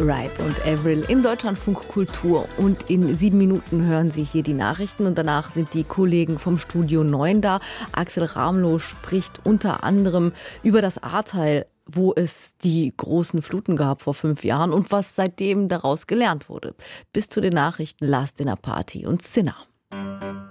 Ripe und Avril im Deutschlandfunk Kultur. Und in 7 Minuten hören Sie hier die Nachrichten und danach sind die Kollegen vom Studio 9 da. Axel Ramlow spricht unter anderem über das Ahrtal, wo es die großen Fluten gab vor 5 Jahren und was seitdem daraus gelernt wurde. Bis zu den Nachrichten Last Dinner Party und Zinner.